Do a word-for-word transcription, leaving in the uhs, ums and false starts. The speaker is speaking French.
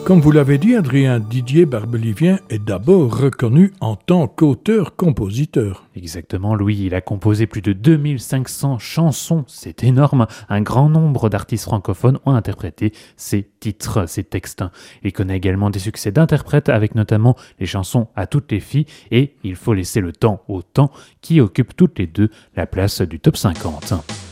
Comme vous l'avez dit, Adrien, Didier Barbelivien est d'abord reconnu en tant qu'auteur-compositeur. Exactement, Louis, il a composé plus de deux mille cinq cents chansons, c'est énorme. Un grand nombre d'artistes francophones ont interprété ses titres, ses textes. Il connaît également des succès d'interprètes avec notamment les chansons À toutes les filles et Il faut laisser le temps au temps qui occupent toutes les deux la place du top cinquante.